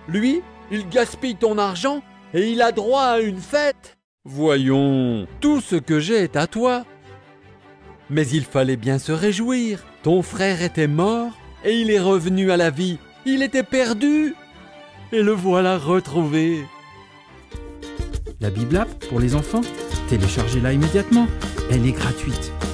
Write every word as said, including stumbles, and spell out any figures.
Lui, il gaspille ton argent et il a droit à une fête. Voyons, tout ce que j'ai est à toi. Mais il fallait bien se réjouir. Ton frère était mort et il est revenu à la vie. Il était perdu et le voilà retrouvé. La Bible App pour les enfants, téléchargez-la immédiatement. Elle est gratuite.